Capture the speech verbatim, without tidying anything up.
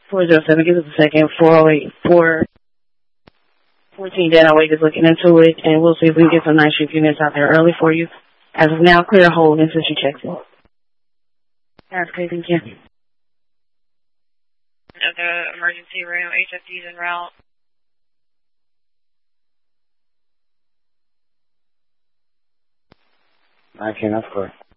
four zero seven, give us a second. four oh eight, four fourteen Dana Wake is looking into it, and we'll see if we can get some night shift units out there early for you. As of now, clear hold until she checks in. That's okay, thank you. At the emergency room, H F D's en route. I can't, of course.